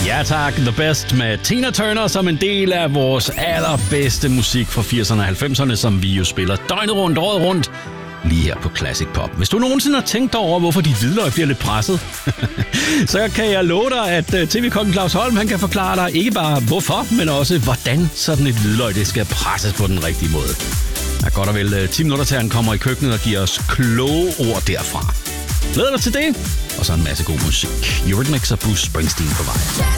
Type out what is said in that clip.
Ja tak, The Best med Tina Turner som en del af vores allerbedste musik fra 80'erne og 90'erne, som vi jo spiller døgnet rundt, året rundt, lige her på Classic Pop. Hvis du nogensinde har tænkt over, hvorfor dit hvidløg bliver lidt presset, så kan jeg love dig, at TV-kongen Claus Holm, han kan forklare dig ikke bare hvorfor, men også hvordan sådan et hvidløg det skal presses på den rigtige måde. Der er godt og vel 10 minutter til, han kommer i køkkenet og giver os kloge ord derfra. Glæder dig til det, og så en masse god musik. Eurythmics og Bruce Springsteen på vej.